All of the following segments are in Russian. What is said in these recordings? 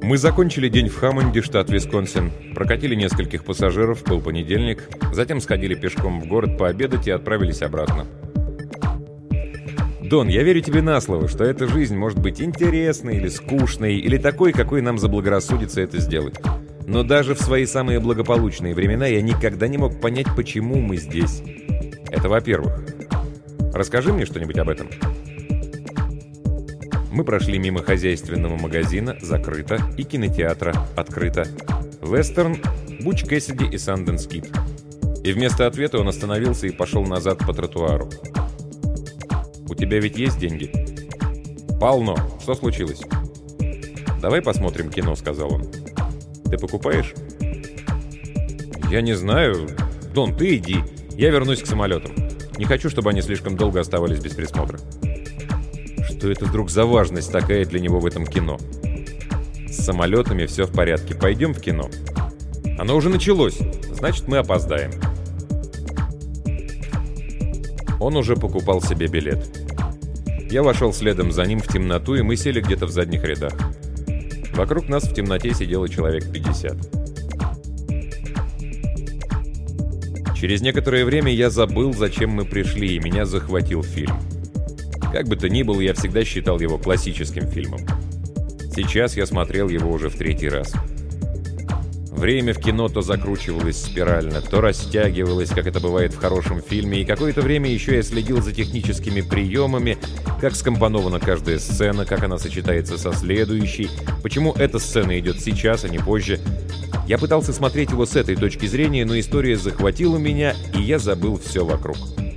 Мы закончили день в Хаммонде, штат Висконсин, прокатили нескольких пассажиров, был понедельник, затем сходили пешком в город пообедать и отправились обратно. Дон, я верю тебе на слово, что эта жизнь может быть интересной или скучной, или такой, какой нам заблагорассудится это сделать. Но даже в свои самые благополучные времена я никогда не мог понять, почему мы здесь. Это во-первых. Расскажи мне что-нибудь об этом. Мы прошли мимо хозяйственного магазина, закрыто, и кинотеатра, открыто. Вестерн, Буч Кэссиди и Санденс Кид. И вместо ответа он остановился и пошел назад по тротуару. «У тебя ведь есть деньги?» «Полно. Что случилось?» «Давай посмотрим кино», — сказал он. «Ты покупаешь?» «Я не знаю. Дон, ты иди. Я вернусь к самолетам. Не хочу, чтобы они слишком долго оставались без присмотра». Что это вдруг за важность такая для него в этом кино? С самолетами все в порядке. Пойдем в кино. Оно уже началось. Значит, мы опоздаем. Он уже покупал себе билет. Я вошел следом за ним в темноту, и мы сели где-то в задних рядах. Вокруг нас в темноте сидело человек 50. Через некоторое время я забыл, зачем мы пришли, и меня захватил фильм. Как бы то ни было, я всегда считал его классическим фильмом. Сейчас я смотрел его уже в третий раз. Время в кино то закручивалось спирально, то растягивалось, как это бывает в хорошем фильме, и какое-то время еще я следил за техническими приемами, как скомпонована каждая сцена, как она сочетается со следующей, почему эта сцена идет сейчас, а не позже. Я пытался смотреть его с этой точки зрения, но история захватила меня, и я забыл все вокруг.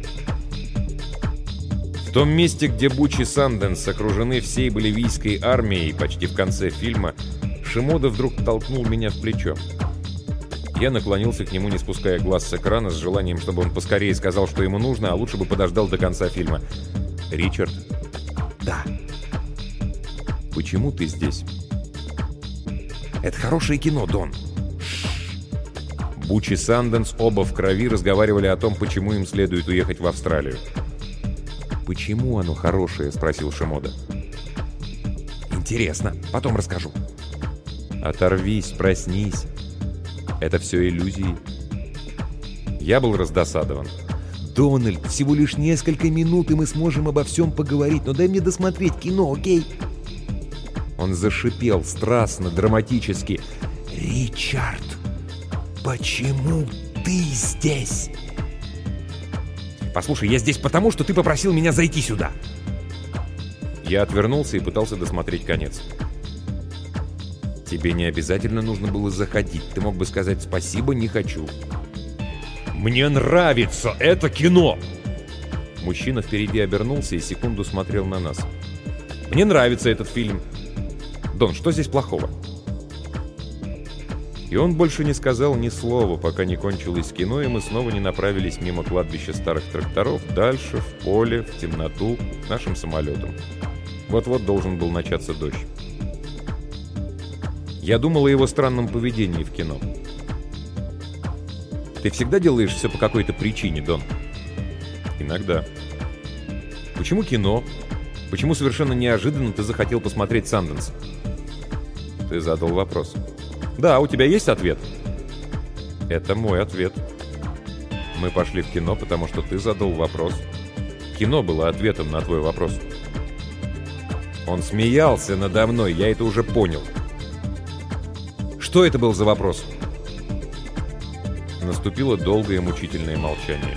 В том месте, где Буч и Санденс окружены всей боливийской армией, почти в конце фильма, Шимода вдруг толкнул меня в плечо. Я наклонился к нему, не спуская глаз с экрана, с желанием, чтобы он поскорее сказал, что ему нужно, а лучше бы подождал до конца фильма. «Ричард?» «Да». «Почему ты здесь?» «Это хорошее кино, Дон». Буч и Санденс оба в крови разговаривали о том, почему им следует уехать в Австралию. «Почему оно хорошее?» — спросил Шимода. «Интересно. Потом расскажу». «Оторвись, проснись. Это все иллюзии». Я был раздосадован. «Дональд, всего лишь несколько минут, и мы сможем обо всем поговорить, но дай мне досмотреть кино, окей?» Он зашипел страстно, драматически. «Ричард, почему ты здесь?» «Послушай, я здесь потому, что ты попросил меня зайти сюда». Я отвернулся и пытался досмотреть конец. «Тебе не обязательно нужно было заходить. Ты мог бы сказать «спасибо, не хочу». «Мне нравится это кино!» Мужчина впереди обернулся и секунду смотрел на нас. «Мне нравится этот фильм. Дон, что здесь плохого?» И он больше не сказал ни слова, пока не кончилось кино, и мы снова не направились мимо кладбища старых тракторов, дальше, в поле, в темноту, к нашим самолетам. Вот-вот должен был начаться дождь. Я думал о его странном поведении в кино. «Ты всегда делаешь все по какой-то причине, Дон?» «Иногда». «Почему кино? Почему совершенно неожиданно ты захотел посмотреть Санденс?» «Ты задал вопрос». «Да, у тебя есть ответ?» «Это мой ответ. Мы пошли в кино, потому что ты задал вопрос. Кино было ответом на твой вопрос». Он смеялся надо мной, я это уже понял. «Что это был за вопрос?» Наступило долгое мучительное молчание.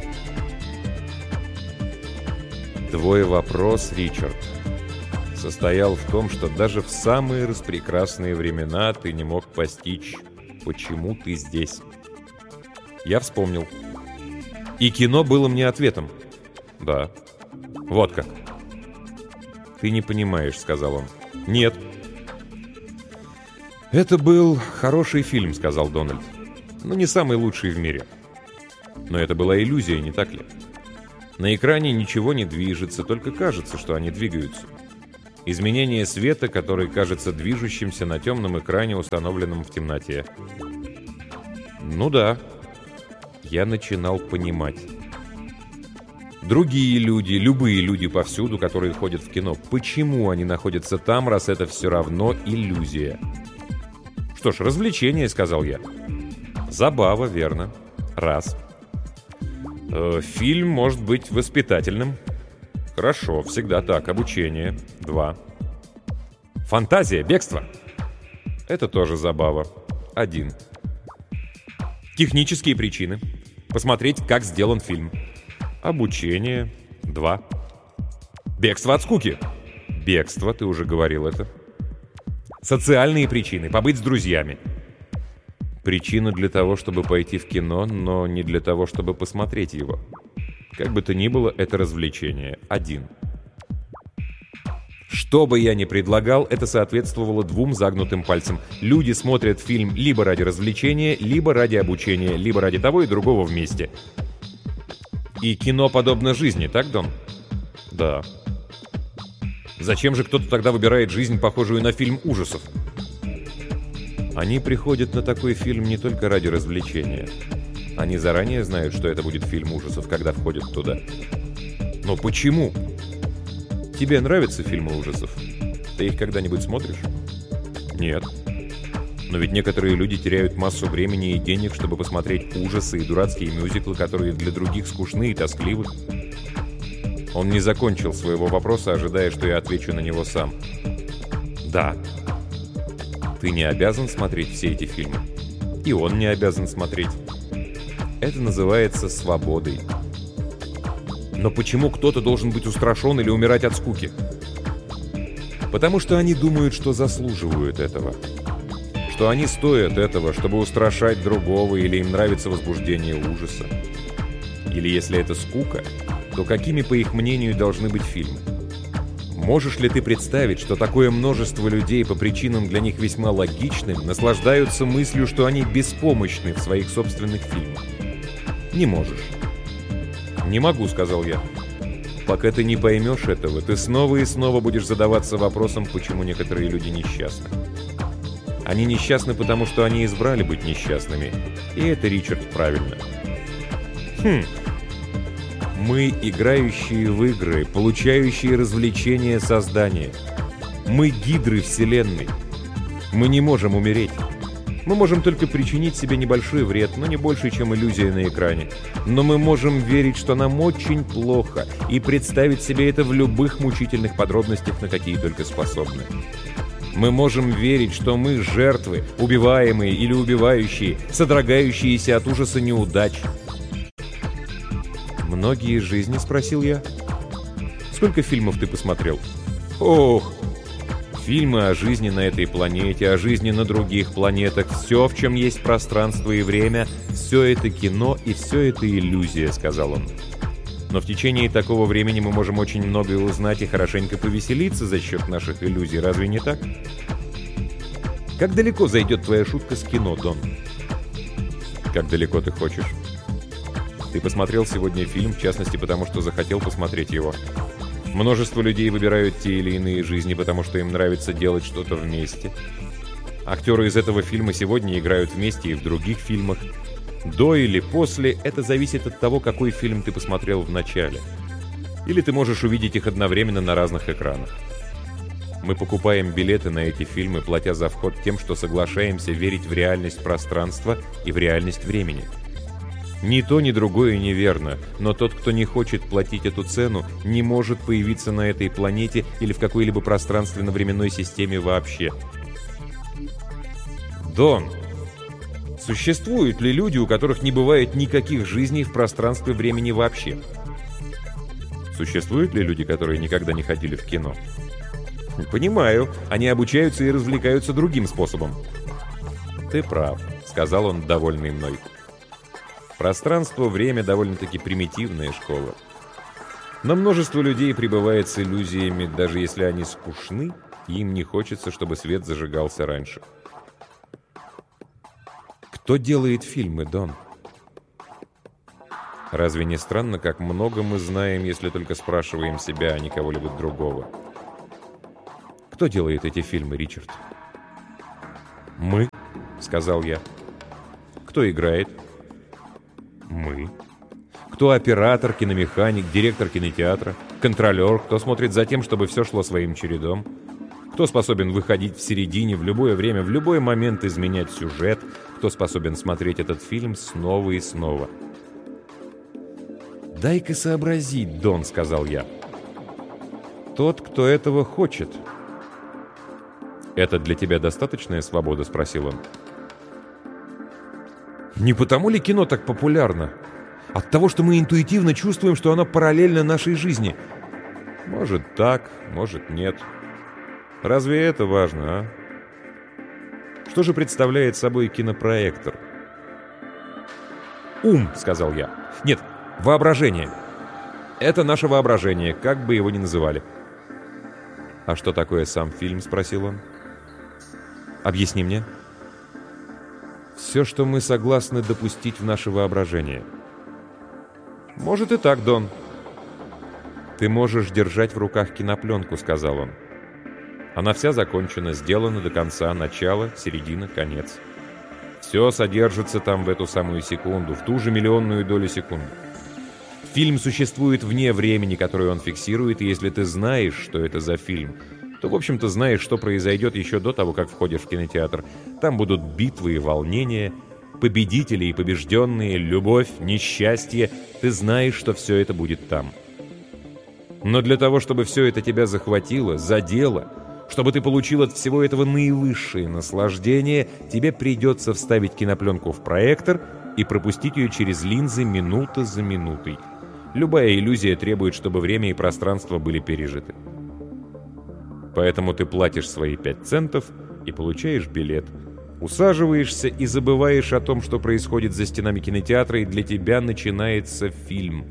«Твой вопрос, Ричард, состоял в том, что даже в самые распрекрасные времена ты не мог постичь, почему ты здесь». Я вспомнил. «И кино было мне ответом». «Да». «Вот как». «Ты не понимаешь», — сказал он. «Нет». «Это был хороший фильм», — сказал Дональд. «Но не самый лучший в мире». «Но это была иллюзия, не так ли? На экране ничего не движется, только кажется, что они двигаются. Изменение света, который кажется движущимся на темном экране, установленном в темноте». «Ну да». Я начинал понимать. Другие люди, любые люди повсюду, которые ходят в кино. Почему они находятся там, раз это все равно иллюзия? Что ж, развлечение, сказал я. Забава, верно. Раз. Фильм может быть воспитательным. Хорошо, всегда так. Обучение. Два. Фантазия, бегство. Это тоже забава. Один. Технические причины. Посмотреть, как сделан фильм. Обучение. Два. Бегство от скуки. Бегство, ты уже говорил это. Социальные причины. Побыть с друзьями. Причина для того, чтобы пойти в кино, но не для того, чтобы посмотреть его. Как бы то ни было, это развлечение. Один. Что бы я ни предлагал, это соответствовало двум загнутым пальцам. Люди смотрят фильм либо ради развлечения, либо ради обучения, либо ради того и другого вместе. И кино подобно жизни, так, Дон? Да. Зачем же кто-то тогда выбирает жизнь, похожую на фильм ужасов? Они приходят на такой фильм не только ради развлечения. Они заранее знают, что это будет фильм ужасов, когда входят туда. Но почему? Тебе нравятся фильмы ужасов? Ты их когда-нибудь смотришь? Нет. Но ведь некоторые люди теряют массу времени и денег, чтобы посмотреть ужасы и дурацкие мюзиклы, которые для других скучны и тоскливы. Он не закончил своего вопроса, ожидая, что я отвечу на него сам. Да. Ты не обязан смотреть все эти фильмы. И он не обязан смотреть. Это называется свободой. Но почему кто-то должен быть устрашен или умирать от скуки? Потому что они думают, что заслуживают этого. Что они стоят этого, чтобы устрашать другого, или им нравится возбуждение ужаса. Или если это скука, то какими, по их мнению, должны быть фильмы? Можешь ли ты представить, что такое множество людей по причинам для них весьма логичным наслаждаются мыслью, что они беспомощны в своих собственных фильмах? Не можешь. «Не могу», — сказал я. «Пока ты не поймешь этого, ты снова и снова будешь задаваться вопросом, почему некоторые люди несчастны. Они несчастны, потому что они избрали быть несчастными. И это, Ричард, правильно». Мы играющие в игры, получающие развлечения создания. Мы гидры Вселенной. Мы не можем умереть. Мы можем только причинить себе небольшой вред, но не больше, чем иллюзия на экране. Но мы можем верить, что нам очень плохо, и представить себе это в любых мучительных подробностях, на какие только способны. Мы можем верить, что мы жертвы, убиваемые или убивающие, содрогающиеся от ужаса неудач. «Многие жизни?» — спросил я. «Сколько фильмов ты посмотрел?» «Ох! Фильмы о жизни на этой планете, о жизни на других планетах, все, в чем есть пространство и время, все это кино и все это иллюзия», — сказал он. «Но в течение такого времени мы можем очень многое узнать и хорошенько повеселиться за счет наших иллюзий, разве не так? Как далеко зайдет твоя шутка с кино, Дон?» «Как далеко ты хочешь?» «Ты посмотрел сегодня фильм, в частности, потому что захотел посмотреть его. Множество людей выбирают те или иные жизни, потому что им нравится делать что-то вместе. Актеры из этого фильма сегодня играют вместе и в других фильмах. До или после — это зависит от того, какой фильм ты посмотрел в начале. Или ты можешь увидеть их одновременно на разных экранах. Мы покупаем билеты на эти фильмы, платя за вход тем, что соглашаемся верить в реальность пространства и в реальность времени. Ни то, ни другое неверно, но тот, кто не хочет платить эту цену, не может появиться на этой планете или в какой-либо пространственно-временной системе вообще. Дон, существуют ли люди, у которых не бывает никаких жизней в пространстве времени вообще? Существуют ли люди, которые никогда не ходили в кино? Понимаю, они обучаются и развлекаются другим способом. Ты прав, сказал он, довольный мной. Пространство-время довольно-таки примитивная школа. Но множество людей пребывает с иллюзиями, даже если они скучны, и им не хочется, чтобы свет зажигался раньше. Кто делает фильмы, Дон? Разве не странно, как много мы знаем, если только спрашиваем себя, а не кого-либо другого? Кто делает эти фильмы, Ричард? «Мы», — сказал я. «Кто играет?» «Мы». Кто оператор, киномеханик, директор кинотеатра, контролер, кто смотрит за тем, чтобы все шло своим чередом, кто способен выходить в середине, в любое время, в любой момент изменять сюжет, кто способен смотреть этот фильм снова и снова. «Дай-ка сообразить, Дон», — сказал я. «Тот, кто этого хочет». «Это для тебя достаточная свобода?» — спросил он. «Не потому ли кино так популярно? От того, что мы интуитивно чувствуем, что оно параллельно нашей жизни. Может так, может нет. Разве это важно, а? Что же представляет собой кинопроектор?» «Ум», — сказал я. «Нет, воображение. Это наше воображение, как бы его ни называли». «А что такое сам фильм?» — спросил он. «Объясни мне». «Все, что мы согласны допустить в наше воображение». «Может и так, Дон». «Ты можешь держать в руках кинопленку», — сказал он. «Она вся закончена, сделана до конца, начало, середина, конец. Все содержится там в эту самую секунду, в ту же миллионную долю секунды. Фильм существует вне времени, которое он фиксирует, и если ты знаешь, что это за фильм, то, в общем-то, знаешь, что произойдет еще до того, как входишь в кинотеатр. Там будут битвы и волнения, победители и побежденные, любовь, несчастье. Ты знаешь, что все это будет там. Но для того, чтобы все это тебя захватило, задело, чтобы ты получил от всего этого наивысшее наслаждение, тебе придется вставить кинопленку в проектор и пропустить ее через линзы минута за минутой. Любая иллюзия требует, чтобы время и пространство были пережиты. Поэтому ты платишь свои 5 центов и получаешь билет. Усаживаешься и забываешь о том, что происходит за стенами кинотеатра, и для тебя начинается фильм.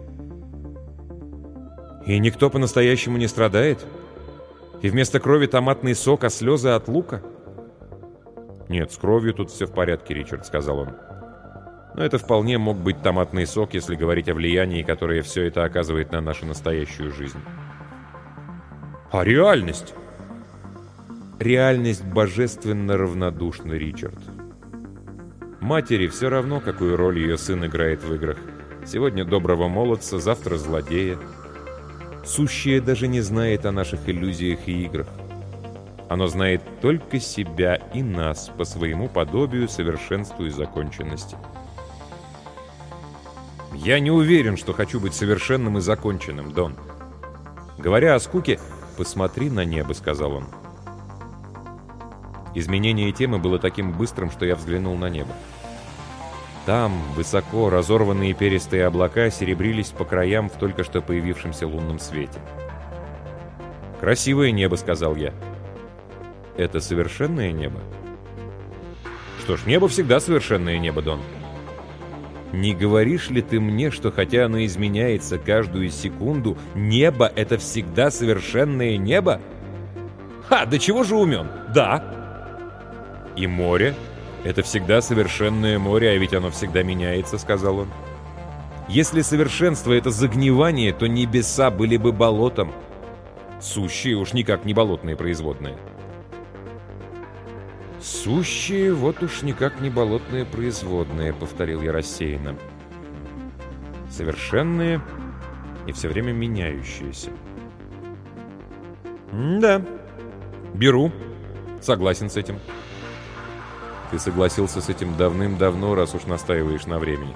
И никто по-настоящему не страдает? И вместо крови томатный сок, а слезы от лука? «Нет, с кровью тут все в порядке, Ричард», — сказал он. «Но это вполне мог быть томатный сок, если говорить о влиянии, которое все это оказывает на нашу настоящую жизнь». «А реальность?» «Реальность божественно равнодушна, Ричард. Матери все равно, какую роль ее сын играет в играх. Сегодня доброго молодца, завтра злодея. Сущее даже не знает о наших иллюзиях и играх. Оно знает только себя и нас по своему подобию, совершенству и законченности». «Я не уверен, что хочу быть совершенным и законченным, Дон. Говоря о скуке, посмотри на небо», — сказал он. Изменение темы было таким быстрым, что я взглянул на небо. Там, высоко, разорванные перистые облака серебрились по краям в только что появившемся лунном свете. «Красивое небо», — сказал я. «Это совершенное небо?» «Что ж, небо всегда совершенное небо, Дон». «Не говоришь ли ты мне, что хотя оно изменяется каждую секунду, небо — это всегда совершенное небо?» «Ха, да чего же умен?» «Да». «И море — это всегда совершенное море, а ведь оно всегда меняется», — сказал он. «Если совершенство — это загнивание, то небеса были бы болотом. Сущие уж никак не болотные производные». «Сущие вот уж никак не болотные производные», — повторил я рассеянно. «Совершенные и все время меняющиеся». «Да, беру. Согласен с этим». «Ты согласился с этим давным-давно, раз уж настаиваешь на времени».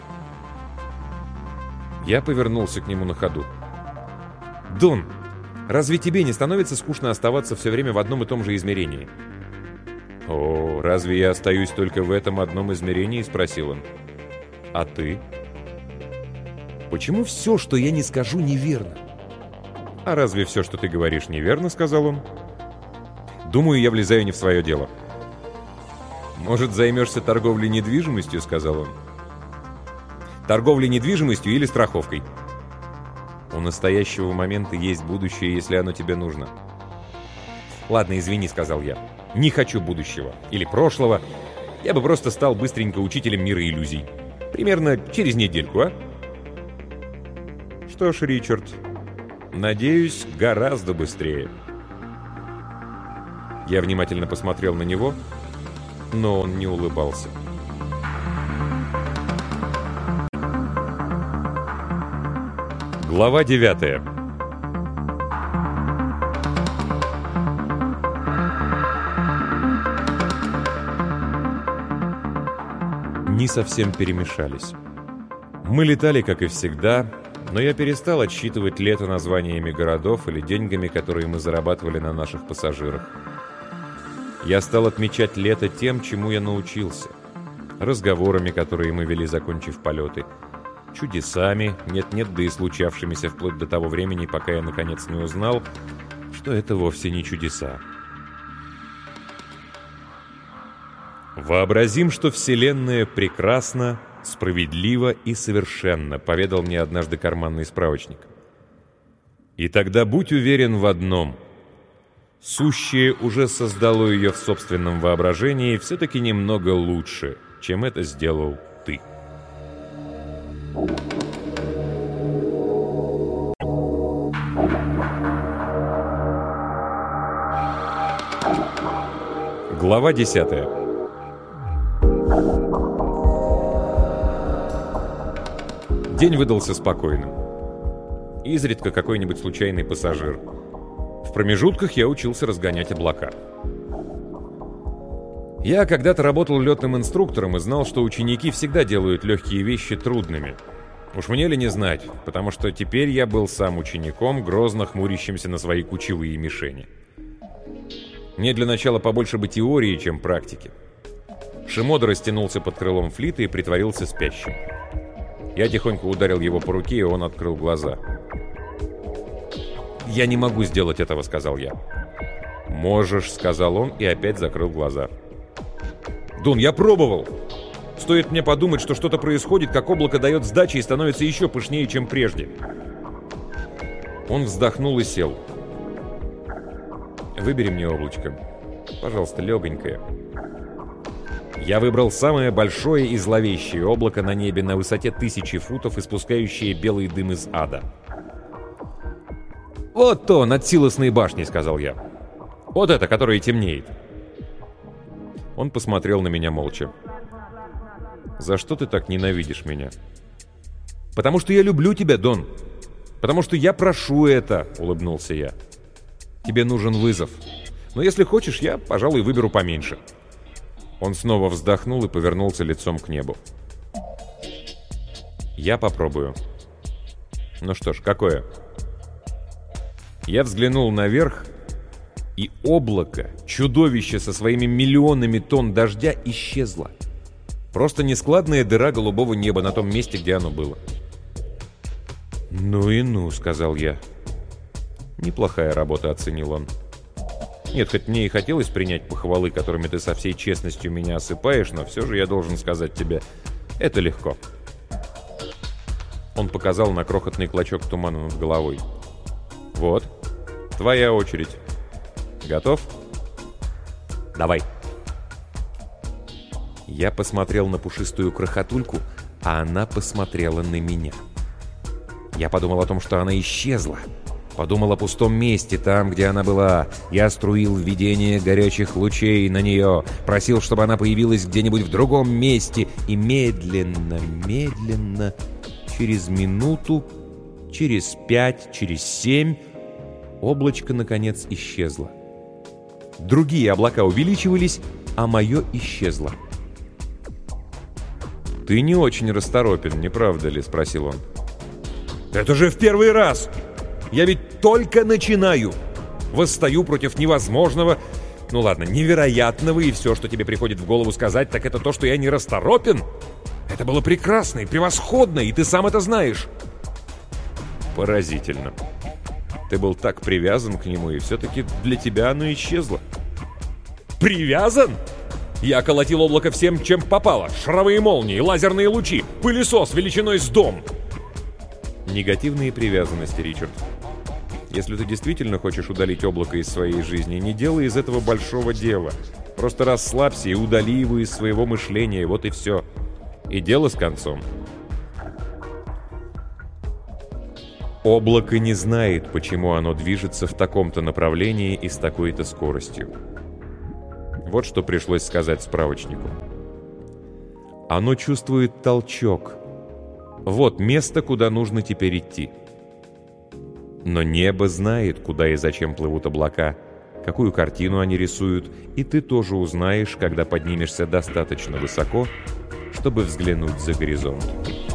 Я повернулся к нему на ходу. «Дон, разве тебе не становится скучно оставаться все время в одном и том же измерении?» «О, разве я остаюсь только в этом одном измерении?» — спросил он. «А ты?» «Почему все, что я не скажу, неверно?» «А разве все, что ты говоришь, неверно?» — сказал он. «Думаю, я влезаю не в свое дело». «Может, займешься торговлей недвижимостью?» — сказал он. «Торговлей недвижимостью или страховкой?» «У настоящего момента есть будущее, если оно тебе нужно». «Ладно, извини», — сказал я. «Не хочу будущего. Или прошлого. Я бы просто стал быстренько учителем мира иллюзий. Примерно через недельку, а?» «Что ж, Ричард, надеюсь, гораздо быстрее». Я внимательно посмотрел на него, но он не улыбался. Глава 9. Не совсем перемешались. Мы летали, как и всегда, но я перестал отсчитывать лето названиями городов или деньгами, которые мы зарабатывали на наших пассажирах. Я стал отмечать лето тем, чему я научился. Разговорами, которые мы вели, закончив полеты. Чудесами, нет-нет, да и случавшимися вплоть до того времени, пока я наконец не узнал, что это вовсе не чудеса. «Вообразим, что Вселенная прекрасна, справедлива и совершенна», поведал мне однажды карманный справочник. «И тогда будь уверен в одном. Сущее уже создало ее в собственном воображении все-таки немного лучше, чем это сделал ты». Глава 10. День выдался спокойным. Изредка какой-нибудь случайный пассажир. В промежутках я учился разгонять облака. Я когда-то работал летным инструктором и знал, что ученики всегда делают легкие вещи трудными. Уж мне ли не знать, потому что теперь я был сам учеником, грозно хмурящимся на свои кучевые мишени. Мне для начала побольше бы теории, чем практики. Шимода растянулся под крылом флита и притворился спящим. Я тихонько ударил его по руке, и он открыл глаза. «Я не могу сделать этого», — сказал я. «Можешь», — сказал он, и опять закрыл глаза. «Дун, я пробовал. Стоит мне подумать, что что-то происходит, как облако дает сдачи и становится еще пышнее, чем прежде». Он вздохнул и сел. «Выбери мне облачко. Пожалуйста, легонькое». Я выбрал самое большое и зловещее облако на небе на высоте 1000 футов, испускающее белый дым из ада. «Вот то, над Силосной башней», — сказал я. «Вот это, которое темнеет». Он посмотрел на меня молча. «За что ты так ненавидишь меня?» «Потому что я люблю тебя, Дон. Потому что я прошу это», — улыбнулся я. «Тебе нужен вызов. Но если хочешь, я, пожалуй, выберу поменьше». Он снова вздохнул и повернулся лицом к небу. «Я попробую». «Ну что ж, какое?» Я взглянул наверх, и облако, чудовище со своими миллионами тонн дождя, исчезло. Просто нескладная дыра голубого неба на том месте, где оно было. «Ну и ну», — сказал я. «Неплохая работа», — оценил он. «Нет, хоть мне и хотелось принять похвалы, которыми ты со всей честностью меня осыпаешь, но все же я должен сказать тебе, это легко». Он показал на крохотный клочок тумана над головой. «Вот, твоя очередь. Готов? Давай». Я посмотрел на пушистую крохотульку, а она посмотрела на меня. Я подумал о том, что она исчезла. Подумал о пустом месте, там, где она была. Я струил видение горячих лучей на нее, просил, чтобы она появилась где-нибудь в другом месте. И медленно, медленно, через минуту, через 5, через 7, облачко, наконец, исчезло. Другие облака увеличивались, а мое исчезло. «Ты не очень расторопен, не правда ли?» — спросил он. «Это же в первый раз! Я ведь только начинаю! Восстаю против невозможного, ну ладно, невероятного, и все, что тебе приходит в голову сказать, так это то, что я не расторопен! Это было прекрасно и превосходно, и ты сам это знаешь!» «Поразительно. Ты был так привязан к нему, и все-таки для тебя оно исчезло». «Привязан? Я колотил облако всем, чем попало. Шаровые молнии, лазерные лучи, пылесос величиной с дом». Негативные привязанности, Ричард. Если ты действительно хочешь удалить облако из своей жизни, не делай из этого большого дела. Просто расслабься и удали его из своего мышления, вот и все. И дело с концом. Облако не знает, почему оно движется в таком-то направлении и с такой-то скоростью. Вот что пришлось сказать справочнику. Оно чувствует толчок. Вот место, куда нужно теперь идти. Но небо знает, куда и зачем плывут облака, какую картину они рисуют, и ты тоже узнаешь, когда поднимешься достаточно высоко, чтобы взглянуть за горизонт.